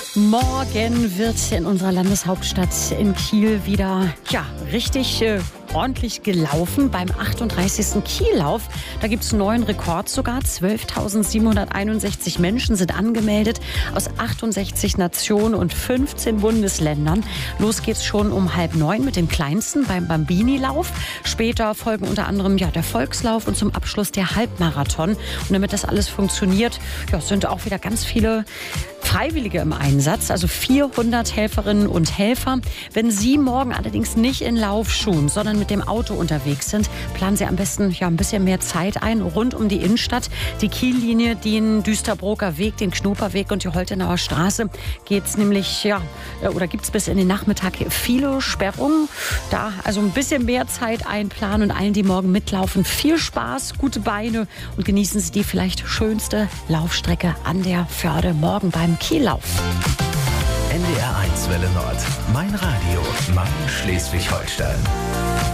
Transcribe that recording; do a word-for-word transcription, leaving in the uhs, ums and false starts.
Morgen wird in unserer Landeshauptstadt in Kiel wieder ja, richtig äh, ordentlich gelaufen beim achtunddreißigsten Kiellauf. Da gibt es einen neuen Rekord sogar. zwölftausendsiebenhunderteinundsechzig Menschen sind angemeldet aus achtundsechzig Nationen und fünfzehn Bundesländern. Los geht's schon um halb neun mit dem kleinsten beim Bambini-Lauf. Später folgen unter anderem ja, der Volkslauf und zum Abschluss der Halbmarathon. Und damit das alles funktioniert, ja, sind auch wieder ganz viele Freiwillige im Einsatz, also vierhundert Helferinnen und Helfer. Wenn Sie morgen allerdings nicht in Laufschuhen, sondern mit dem Auto unterwegs sind, planen Sie am besten ja, ein bisschen mehr Zeit ein rund um die Innenstadt. Die Kiellinie, den Düsterbroker Weg, den Knoperweg und die Holtenauer Straße geht's nämlich, ja, oder gibt's bis in den Nachmittag viele Sperrungen. Da also ein bisschen mehr Zeit einplanen und allen, die morgen mitlaufen, viel Spaß, gute Beine und genießen Sie die vielleicht schönste Laufstrecke an der Förde morgen beim Kiellauf. N D R eins Welle Nord. Mein Radio. Mein Schleswig-Holstein.